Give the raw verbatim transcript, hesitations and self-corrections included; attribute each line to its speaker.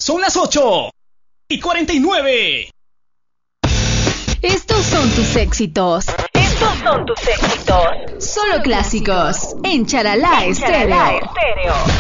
Speaker 1: Son las ocho y cuarenta y nueve.
Speaker 2: Estos son tus éxitos.
Speaker 3: Estos son tus éxitos.
Speaker 2: Solo clásicos en Charalá
Speaker 3: En Charalá
Speaker 2: Estéreo.
Speaker 3: Estéreo.